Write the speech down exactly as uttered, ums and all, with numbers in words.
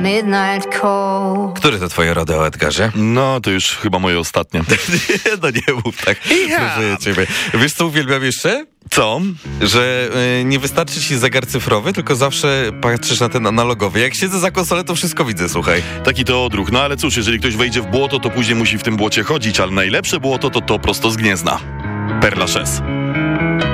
Midnight call. Które to twoje rodeo, Edgarze? No, to już chyba moje ostatnie. No nie mów tak, proszę ja ciebie. Wiesz co uwielbiam jeszcze? Co? Że y, nie wystarczy ci zegar cyfrowy, tylko zawsze patrzysz na ten analogowy. Jak siedzę za konsolę, to wszystko widzę, słuchaj. Taki to odruch. No ale cóż, jeżeli ktoś wejdzie w błoto, to później musi w tym błocie chodzić, ale najlepsze błoto to to prosto z Gniezna. Père Lachaise.